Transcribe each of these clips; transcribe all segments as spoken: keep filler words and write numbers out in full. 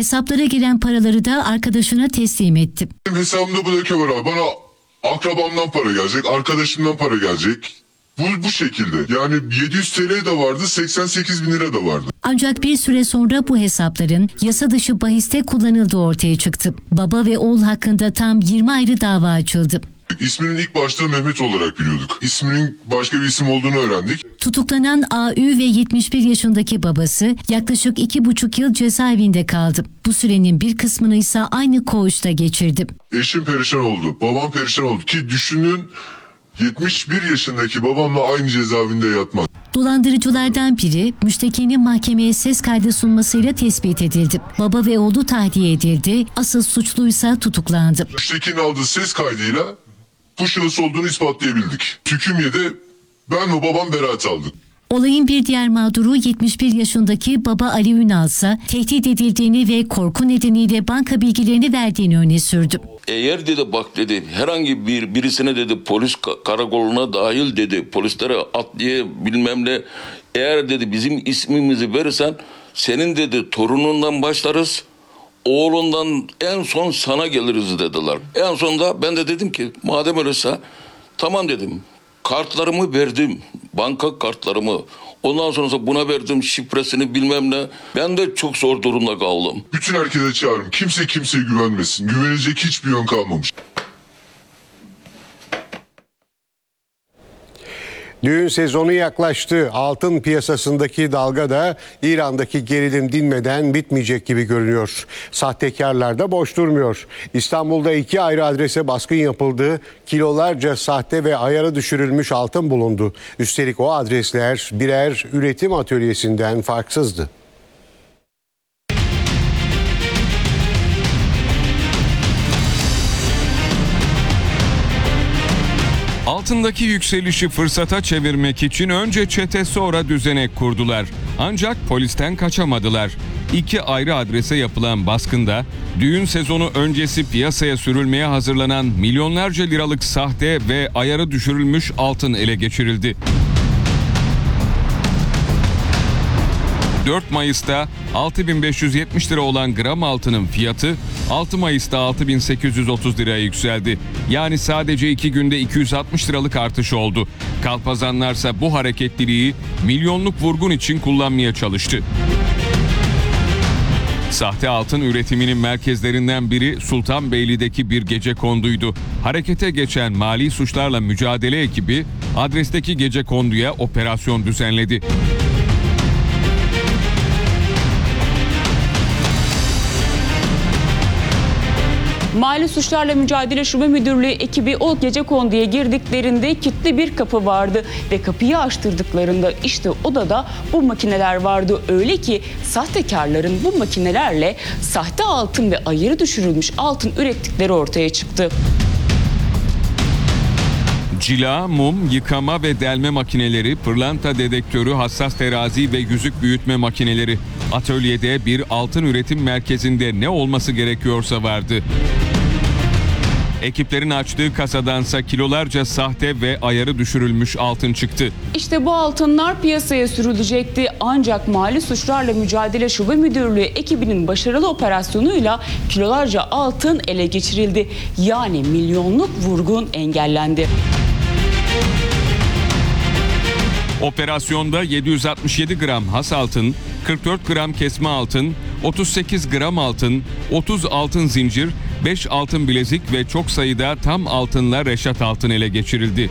Hesaplara giren paraları da arkadaşına teslim etti. Benim hesabımda bu leke var abi. Bana akrabamdan para gelecek, arkadaşımdan para gelecek. Bu, bu şekilde. Yani yedi yüz T L de vardı, seksen sekiz bin lira da vardı. Ancak bir süre sonra bu hesapların yasa dışı bahiste kullanıldığı ortaya çıktı. Baba ve oğul hakkında tam yirmi ayrı dava açıldı. İsminin ilk başta Mehmet olarak biliyorduk. İsminin başka bir isim olduğunu öğrendik. Tutuklanan A Ü ve yetmiş bir yaşındaki babası yaklaşık iki buçuk yıl cezaevinde kaldı. Bu sürenin bir kısmını ise aynı koğuşta geçirdi. Eşim perişan oldu, babam perişan oldu ki düşünün yetmiş bir yaşındaki babamla aynı cezaevinde yatmak. Dolandırıcılardan biri müştekinin mahkemeye ses kaydı sunmasıyla tespit edildi. Baba ve oğlu tahliye edildi. Asıl suçluysa tutuklandı. Müştekinin aldığı ses kaydıyla bu şahıs olduğunu ispatlayabildik. Hüküm yedi, ben ve babam beraat aldık. Olayın bir diğer mağduru yetmiş bir yaşındaki baba Ali Ünal ise tehdit edildiğini ve korku nedeniyle banka bilgilerini verdiğini öne sürdü. Eğer dedi bak dedi herhangi bir birisine dedi polis karakoluna dahil dedi polislere adliye bilmem ne eğer dedi bizim ismimizi verirsen senin dedi torunundan başlarız. Oğlundan en son sana geliriz dediler. En sonunda ben de dedim ki madem öyleyse tamam dedim. Kartlarımı verdim. Banka kartlarımı. Ondan sonra buna verdim şifresini bilmem ne. Ben de çok zor durumda kaldım. Bütün herkese çağırın. Kimse kimseye güvenmesin. Güvenecek hiçbir yön kalmamış. Düğün sezonu yaklaştı. Altın piyasasındaki dalga da İran'daki gerilim dinmeden bitmeyecek gibi görünüyor. Sahtekarlar da boş durmuyor. İstanbul'da iki ayrı adrese baskın yapıldı. Kilolarca sahte ve ayarı düşürülmüş altın bulundu. Üstelik o adresler birer üretim atölyesinden farksızdı. Altındaki yükselişi fırsata çevirmek için önce çete sonra düzenek kurdular. Ancak polisten kaçamadılar. İki ayrı adrese yapılan baskında düğün sezonu öncesi piyasaya sürülmeye hazırlanan milyonlarca liralık sahte ve ayarı düşürülmüş altın ele geçirildi. dört Mayıs'ta altı bin beş yüz yetmiş lira olan gram altının fiyatı altı Mayıs'ta altı bin sekiz yüz otuz liraya yükseldi. Yani sadece iki günde iki yüz altmış liralık artış oldu. Kalpazanlarsa bu hareketliliği milyonluk vurgun için kullanmaya çalıştı. Sahte altın üretiminin merkezlerinden biri Sultanbeyli'deki bir gecekonduydu. Harekete geçen mali suçlarla mücadele ekibi adresteki gecekonduya operasyon düzenledi. Mali Suçlarla Mücadele Şube Müdürlüğü ekibi o gecekonduya girdiklerinde kilitli bir kapı vardı ve kapıyı açtırdıklarında işte odada bu makineler vardı. Öyle ki sahtekarların bu makinelerle sahte altın ve ayarı düşürülmüş altın ürettikleri ortaya çıktı. Cila, mum, yıkama ve delme makineleri, pırlanta dedektörü, hassas terazi ve yüzük büyütme makineleri. Atölyede bir altın üretim merkezinde ne olması gerekiyorsa vardı. Ekiplerin açtığı kasadansa kilolarca sahte ve ayarı düşürülmüş altın çıktı. İşte bu altınlar piyasaya sürülecekti ancak Mali Suçlarla Mücadele Şube Müdürlüğü ekibinin başarılı operasyonuyla kilolarca altın ele geçirildi. Yani milyonluk vurgun engellendi. Operasyonda yedi yüz altmış yedi gram has altın, kırk dört gram kesme altın, otuz sekiz gram altın, otuz altın zincir, beş altın bilezik ve çok sayıda tam altınla reşat altın ele geçirildi.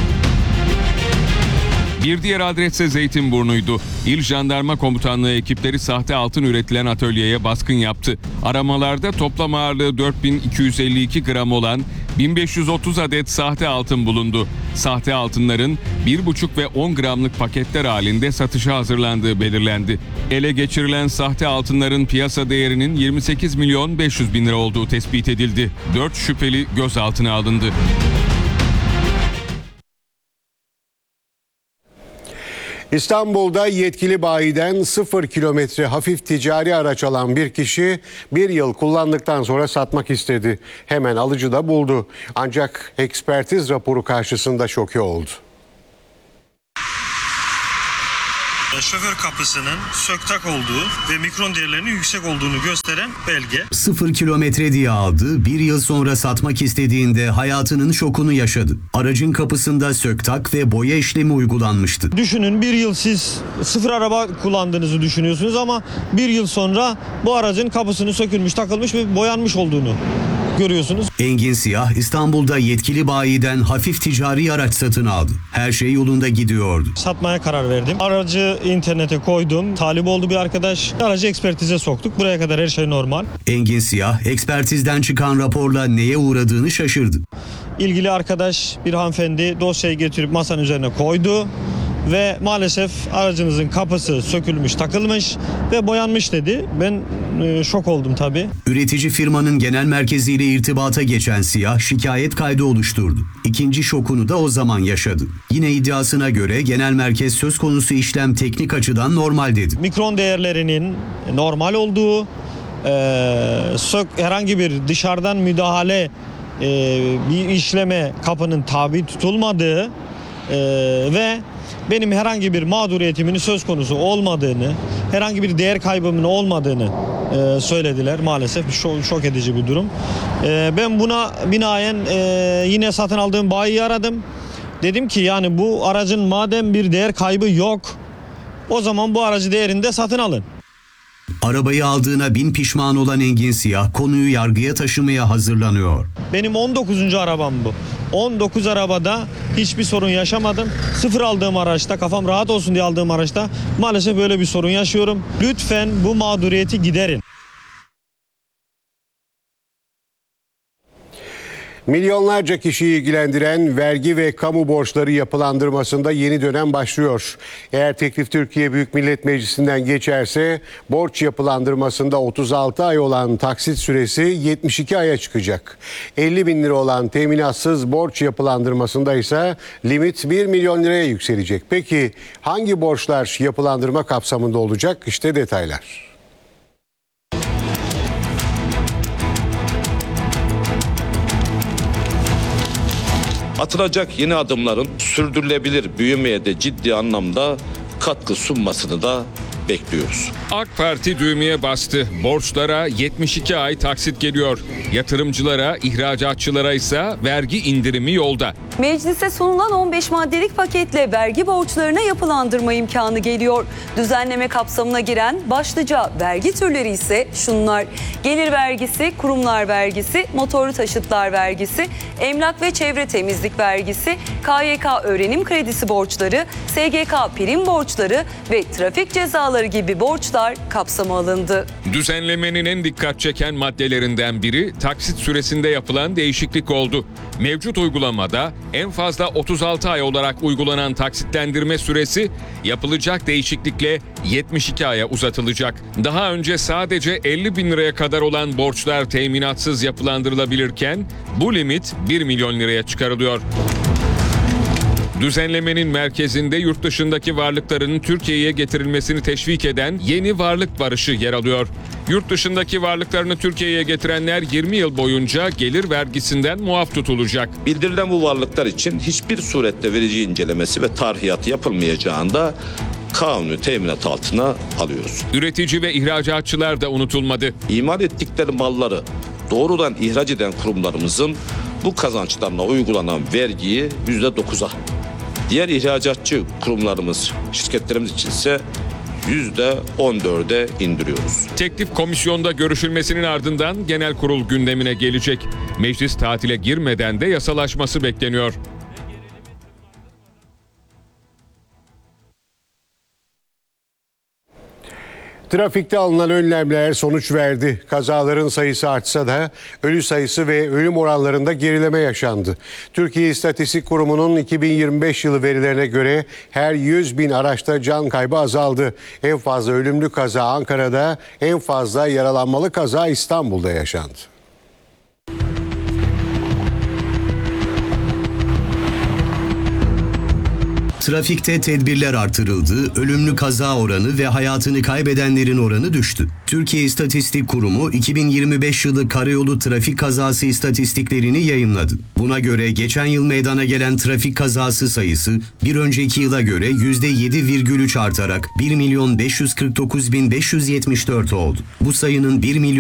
Bir diğer adres ise Zeytinburnu'ydu. İl Jandarma Komutanlığı ekipleri sahte altın üretilen atölyeye baskın yaptı. Aramalarda toplam ağırlığı dört bin iki yüz elli iki gram olan bin beş yüz otuz adet sahte altın bulundu. Sahte altınların bir buçuk ve on gramlık paketler halinde satışa hazırlandığı belirlendi. Ele geçirilen sahte altınların piyasa değerinin yirmi sekiz milyon beş yüz bin lira olduğu tespit edildi. dört şüpheli gözaltına alındı. İstanbul'da yetkili bayiden sıfır kilometre hafif ticari araç alan bir kişi bir yıl kullandıktan sonra satmak istedi. Hemen alıcı da buldu. Ancak ekspertiz raporu karşısında şoke oldu. Şoför kapısının söktak olduğu ve mikron değerlerinin yüksek olduğunu gösteren belge. Sıfır kilometre diye aldı, bir yıl sonra satmak istediğinde hayatının şokunu yaşadı. Aracın kapısında söktak ve boya işlemi uygulanmıştı. Düşünün, bir yıl siz sıfır araba kullandığınızı düşünüyorsunuz ama bir yıl sonra bu aracın kapısını sökülmüş, takılmış ve boyanmış olduğunu görüyorsunuz. Engin Siyah İstanbul'da yetkili bayiden hafif ticari araç satın aldı. Her şey yolunda gidiyordu. Satmaya karar verdim. Aracı internete koydum. Talip oldu bir arkadaş. Aracı ekspertize soktuk. Buraya kadar her şey normal. Engin Siyah ekspertizden çıkan raporla neye uğradığını şaşırdı. İlgili arkadaş, bir hanımefendi dosyayı getirip masanın üzerine koydu ve maalesef aracınızın kapısı sökülmüş, takılmış ve boyanmış dedi. Ben e, şok oldum tabii. Üretici firmanın genel merkeziyle irtibata geçen Siyah şikayet kaydı oluşturdu. İkinci şokunu da o zaman yaşadı. Yine iddiasına göre genel merkez söz konusu işlem teknik açıdan normal dedi. Mikron değerlerinin normal olduğu, e, sök, herhangi bir dışarıdan müdahale, e, bir işleme kapının tabi tutulmadığı e, ve benim herhangi bir mağduriyetimin söz konusu olmadığını, herhangi bir değer kaybımın olmadığını e, söylediler. Maalesef şok, şok edici bir durum. E, ben buna binaen e, yine satın aldığım bayiyi aradım. Dedim ki yani bu aracın madem bir değer kaybı yok, o zaman bu aracı değerinde satın alın. Arabayı aldığına bin pişman olan Engin Siyah konuyu yargıya taşımaya hazırlanıyor. Benim on dokuzuncu arabam bu. on dokuz arabada hiçbir sorun yaşamadım. Sıfır aldığım araçta, kafam rahat olsun diye aldığım araçta maalesef böyle bir sorun yaşıyorum. Lütfen bu mağduriyeti giderin. Milyonlarca kişiyi ilgilendiren vergi ve kamu borçları yapılandırmasında yeni dönem başlıyor. Eğer teklif Türkiye Büyük Millet Meclisi'nden geçerse borç yapılandırmasında otuz altı ay olan taksit süresi yetmiş iki aya çıkacak. elli bin lira olan teminatsız borç yapılandırmasında ise limit bir milyon liraya yükselecek. Peki hangi borçlar yapılandırma kapsamında olacak? İşte detaylar. Atılacak yeni adımların sürdürülebilir büyümeye de ciddi anlamda katkı sunmasını da bekliyoruz. AK Parti düğmeye bastı. Borçlara yetmiş iki ay taksit geliyor. Yatırımcılara, ihracatçılara ise vergi indirimi yolda. Meclise sunulan on beş maddelik paketle vergi borçlarına yapılandırma imkanı geliyor. Düzenleme kapsamına giren başlıca vergi türleri ise şunlar: gelir vergisi, kurumlar vergisi, motorlu taşıtlar vergisi, emlak ve çevre temizlik vergisi, K Y K öğrenim kredisi borçları, S G K prim borçları ve trafik cezaları gibi borçlar kapsama alındı. Düzenlemenin en dikkat çeken maddelerinden biri taksit süresinde yapılan değişiklik oldu. Mevcut uygulamada en fazla otuz altı ay olarak uygulanan taksitlendirme süresi yapılacak değişiklikle yetmiş iki aya uzatılacak. Daha önce sadece elli bin liraya kadar olan borçlar teminatsız yapılandırılabilirken bu limit bir milyon liraya çıkarılıyor. Düzenlemenin merkezinde yurt dışındaki varlıkların Türkiye'ye getirilmesini teşvik eden yeni varlık barışı yer alıyor. Yurt dışındaki varlıklarını Türkiye'ye getirenler yirmi yıl boyunca gelir vergisinden muaf tutulacak. Bildirilen bu varlıklar için hiçbir surette verici incelemesi ve tarhiyatı yapılmayacağında kanuni teminat altına alıyoruz. Üretici ve ihracatçılar da unutulmadı. İmal ettikleri malları doğrudan ihraç eden kurumlarımızın bu kazançlarına uygulanan vergiyi yüzde dokuza, diğer ihracatçı kurumlarımız, şirketlerimiz için ise yüzde on dörde indiriyoruz. Teklif komisyonda görüşülmesinin ardından genel kurul gündemine gelecek. Meclis tatile girmeden de yasalaşması bekleniyor. Trafikte alınan önlemler sonuç verdi. Kazaların sayısı artsa da ölü sayısı ve ölüm oranlarında gerileme yaşandı. Türkiye İstatistik Kurumu'nun iki bin yirmi beş yılı verilerine göre her yüz bin araçta can kaybı azaldı. En fazla ölümlü kaza Ankara'da, en fazla yaralanmalı kaza İstanbul'da yaşandı. Trafikte tedbirler artırıldı, ölümlü kaza oranı ve hayatını kaybedenlerin oranı düştü. Türkiye İstatistik Kurumu iki bin yirmi beş yılı karayolu trafik kazası istatistiklerini yayımladı. Buna göre geçen yıl meydana gelen trafik kazası sayısı bir önceki yıla göre yüzde yedi virgül üç artarak bir milyon beş yüz kırk dokuz bin beş yüz yetmiş dört oldu. Bu sayının bir milyon